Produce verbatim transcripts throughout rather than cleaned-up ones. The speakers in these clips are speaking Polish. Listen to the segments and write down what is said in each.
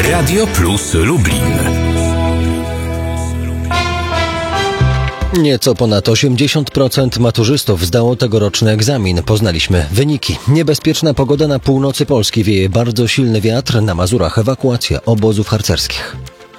Radio Plus Lublin. Nieco ponad osiemdziesiąt procent maturzystów zdało tegoroczny egzamin. Poznaliśmy wyniki. Niebezpieczna pogoda na północy Polski, wieje bardzo silny wiatr, na Mazurach ewakuacja obozów harcerskich.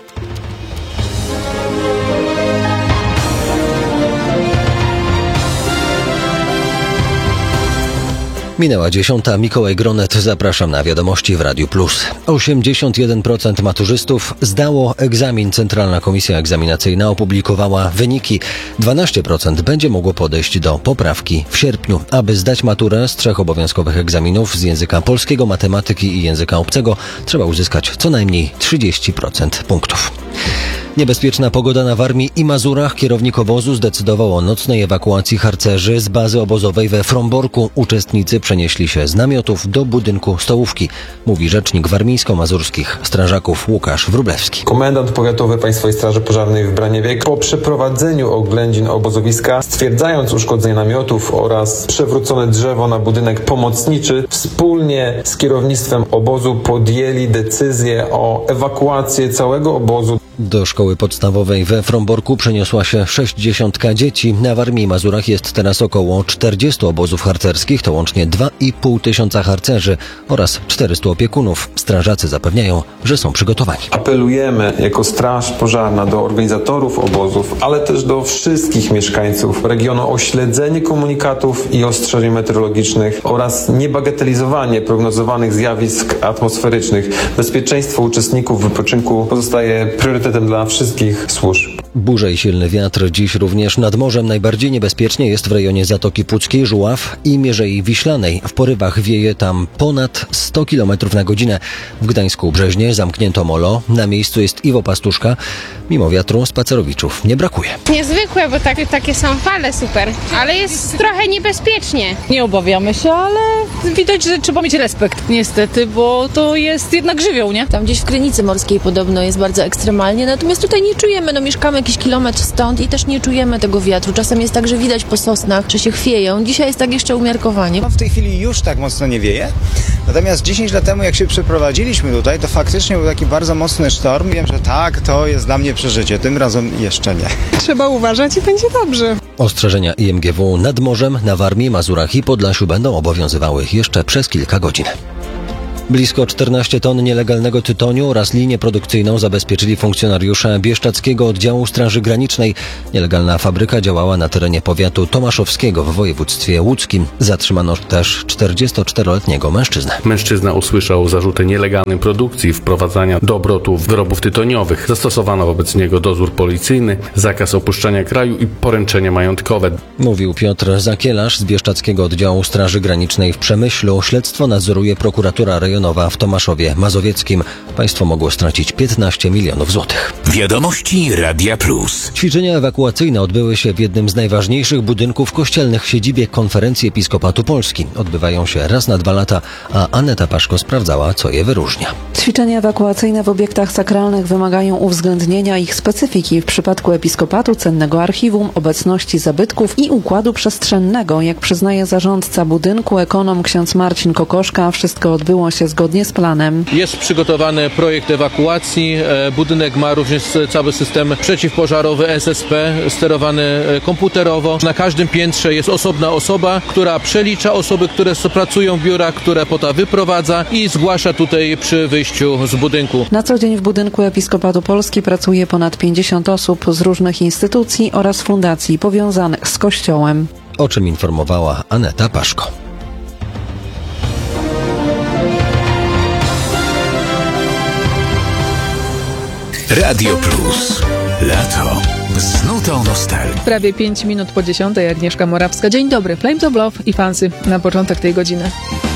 Minęła dziesiąta. Mikołaj Gronet, zapraszam na wiadomości w Radiu Plus. osiemdziesiąt jeden procent maturzystów zdało egzamin. Centralna Komisja Egzaminacyjna opublikowała wyniki. dwanaście procent będzie mogło podejść do poprawki w sierpniu. Aby zdać maturę z trzech obowiązkowych egzaminów z języka polskiego, matematyki i języka obcego, trzeba uzyskać co najmniej trzydzieści procent punktów. Niebezpieczna pogoda na Warmii i Mazurach. Kierownik obozu zdecydował o nocnej ewakuacji harcerzy z bazy obozowej we Fromborku. Uczestnicy przenieśli się z namiotów do budynku stołówki, mówi rzecznik warmińsko-mazurskich strażaków Łukasz Wróblewski. Komendant powiatowy Państwowej Straży Pożarnej w Braniewie po przeprowadzeniu oględzin obozowiska, stwierdzając uszkodzenie namiotów oraz przewrócone drzewo na budynek pomocniczy, wspólnie z kierownictwem obozu podjęli decyzję o ewakuacji całego obozu. Do szkoły podstawowej we Fromborku przeniosła się sześćdziesiątka dzieci. Na Warmii i Mazurach jest teraz około czterdziestu obozów harcerskich, to łącznie dwa i pół tysiąca harcerzy oraz czterystu opiekunów. Strażacy zapewniają, że są przygotowani. Apelujemy jako Straż Pożarna do organizatorów obozów, ale też do wszystkich mieszkańców regionu o śledzenie komunikatów i ostrzeżeń meteorologicznych oraz niebagatelizowanie prognozowanych zjawisk atmosferycznych. Bezpieczeństwo uczestników wypoczynku pozostaje priorytetem dla wszystkich służb. Burze i silny wiatr dziś również nad morzem. Najbardziej niebezpiecznie jest w rejonie Zatoki Puckiej, Żuław i Mierzei Wiślanej. W porywach wieje tam ponad sto kilometrów na godzinę. W Gdańsku Brzeźnie zamknięto molo. Na miejscu jest Iwo Pastuszka. Mimo wiatru spacerowiczów nie brakuje. Niezwykłe, bo tak, takie są fale super, ale jest trochę niebezpiecznie. Nie obawiamy się, ale widać, że trzeba mieć respekt niestety, bo to jest jednak żywioł, nie? Tam gdzieś w Krynicy Morskiej podobno jest bardzo ekstremalnie, natomiast tutaj nie czujemy, no mieszkamy jakiś kilometr stąd i też nie czujemy tego wiatru. Czasem jest tak, że widać po sosnach, że się chwieją. Dzisiaj jest tak jeszcze umiarkowanie. W tej chwili już tak mocno nie wieje, natomiast dziesięć lat temu, jak się przeprowadziliśmy tutaj, to faktycznie był taki bardzo mocny sztorm. Wiem, że tak, to jest dla mnie przeżycie. Tym razem jeszcze nie. Trzeba uważać i będzie dobrze. Ostrzeżenia I M G W nad morzem, na Warmii, Mazurach i Podlasiu będą obowiązywały jeszcze przez kilka godzin. Blisko czternaście ton nielegalnego tytoniu oraz linię produkcyjną zabezpieczyli funkcjonariusze Bieszczadzkiego Oddziału Straży Granicznej. Nielegalna fabryka działała na terenie powiatu tomaszowskiego w województwie łódzkim. Zatrzymano też czterdziestoczteroletniego mężczyznę. Mężczyzna usłyszał zarzuty nielegalnej produkcji, wprowadzania do obrotu wyrobów tytoniowych. Zastosowano wobec niego dozór policyjny, zakaz opuszczania kraju i poręczenie majątkowe. Mówił Piotr Zakielarz z Bieszczadzkiego Oddziału Straży Granicznej w Przemyślu. Śledztwo nadzoruje prokuratura rejonowa w Tomaszowie Mazowieckim. Państwo mogło stracić piętnaście milionów złotych. Wiadomości Radia Plus. Ćwiczenia ewakuacyjne odbyły się w jednym z najważniejszych budynków kościelnych w siedzibie Konferencji Episkopatu Polski. Odbywają się raz na dwa lata, a Aneta Paszko sprawdzała, co je wyróżnia. Ćwiczenia ewakuacyjne w obiektach sakralnych wymagają uwzględnienia ich specyfiki. W przypadku Episkopatu cennego archiwum, obecności zabytków i układu przestrzennego. Jak przyznaje zarządca budynku, ekonom ksiądz Marcin Kokoszka, wszystko odbyło się zgodnie z planem. Jest przygotowany projekt ewakuacji. Budynek ma również cały system przeciwpożarowy S S P, sterowany komputerowo. Na każdym piętrze jest osobna osoba, która przelicza osoby, które pracują w biurach, które potem wyprowadza i zgłasza tutaj przy wyjściu z budynku. Na co dzień w budynku Episkopatu Polski pracuje ponad pięćdziesiąt osób z różnych instytucji oraz fundacji powiązanych z Kościołem. O czym informowała Aneta Paszko. Radio Plus. Lato. Z nutą nostalgii. Prawie pięć minut po dziesiątej. Agnieszka Morawska. Dzień dobry. Flames of Love i Fancy na początek tej godziny.